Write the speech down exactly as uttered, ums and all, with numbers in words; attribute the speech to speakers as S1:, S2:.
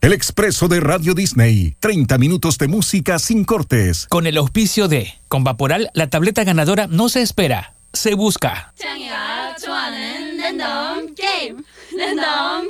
S1: El expreso de Radio Disney. treinta minutos de música sin cortes.
S2: Con el auspicio de Con Vaporal, la tableta ganadora no se espera, se busca.